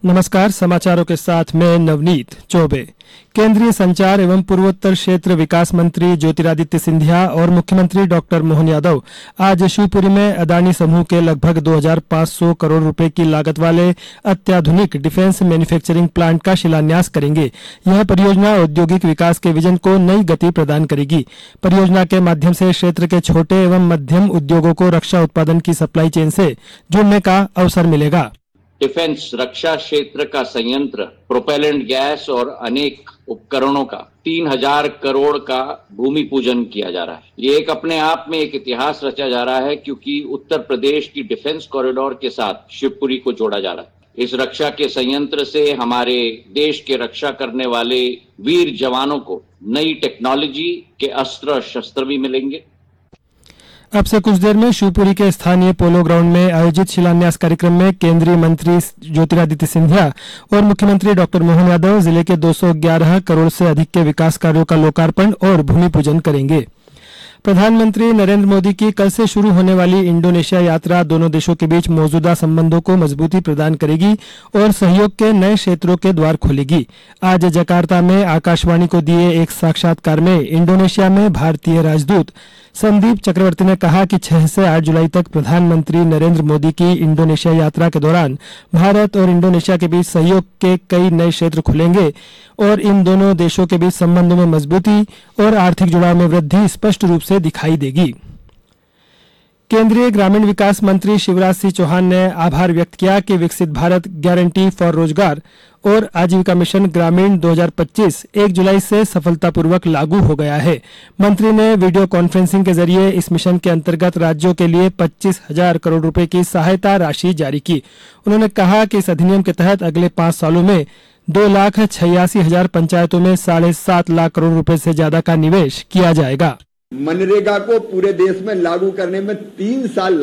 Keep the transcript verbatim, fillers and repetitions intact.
नमस्कार, समाचारों के साथ मैं नवनीत चौबे। केंद्रीय संचार एवं पूर्वोत्तर क्षेत्र विकास मंत्री ज्योतिरादित्य सिंधिया और मुख्यमंत्री डॉक्टर मोहन यादव आज शिवपुरी में अदानी समूह के लगभग दो हज़ार पाँच सौ करोड़ रुपए की लागत वाले अत्याधुनिक डिफेंस मैन्युफैक्चरिंग प्लांट का शिलान्यास करेंगे। यह परियोजना औद्योगिक विकास के विजन को नई गति प्रदान करेगी। परियोजना के माध्यम से क्षेत्र के छोटे एवं मध्यम उद्योगों को रक्षा उत्पादन की सप्लाई चेन से जुड़ने का अवसर मिलेगा। डिफेंस रक्षा क्षेत्र का संयंत्र, प्रोपेलेंट गैस और अनेक उपकरणों का तीन हजार करोड़ का भूमि पूजन किया जा रहा है। ये एक अपने आप में एक इतिहास रचा जा रहा है, क्योंकि उत्तर प्रदेश की डिफेंस कॉरिडोर के साथ शिवपुरी को जोड़ा जा रहा है। इस रक्षा के संयंत्र से हमारे देश के रक्षा करने वाले वीर जवानों को नई टेक्नोलॉजी के अस्त्र शस्त्र भी मिलेंगे। अब से कुछ देर में शिवपुरी के स्थानीय पोलो ग्राउंड में आयोजित शिलान्यास कार्यक्रम में केंद्रीय मंत्री ज्योतिरादित्य सिंधिया और मुख्यमंत्री डॉक्टर मोहन यादव जिले के दो सौ ग्यारह करोड़ से अधिक के विकास कार्यों का लोकार्पण और भूमि पूजन करेंगे। प्रधानमंत्री नरेंद्र मोदी की कल से शुरू होने वाली इंडोनेशिया यात्रा दोनों देशों के बीच मौजूदा संबंधों को मजबूती प्रदान करेगी और सहयोग के नए क्षेत्रों के द्वार खोलेगी। आज जकार्ता में आकाशवाणी को दिए एक साक्षात्कार में इंडोनेशिया में भारतीय राजदूत संदीप चक्रवर्ती ने कहा कि छह से आठ जुलाई तक प्रधानमंत्री नरेंद्र मोदी की इंडोनेशिया यात्रा के दौरान भारत और इंडोनेशिया के बीच सहयोग के कई नए क्षेत्र खुलेंगे और इन दोनों देशों के बीच संबंधों में मजबूती और आर्थिक जुड़ाव में वृद्धि स्पष्ट रूप से दिखाई देगी। केंद्रीय ग्रामीण विकास मंत्री शिवराज सिंह चौहान ने आभार व्यक्त किया कि विकसित भारत गारंटी फॉर रोजगार और आजीविका मिशन ग्रामीण दो हज़ार पच्चीस एक जुलाई से सफलतापूर्वक लागू हो गया है। मंत्री ने वीडियो कॉन्फ्रेंसिंग के जरिए इस मिशन के अंतर्गत राज्यों के लिए पच्चीस हजार करोड़ रुपए की सहायता राशि जारी की। उन्होंने कहा कि इस अधिनियम के तहत अगले पांच सालों में दो लाख छियासी हजार पंचायतों में साढ़े सात लाख करोड़ रुपए से ज्यादा का निवेश किया जाएगा। मनरेगा को पूरे देश में लागू करने में तीन साल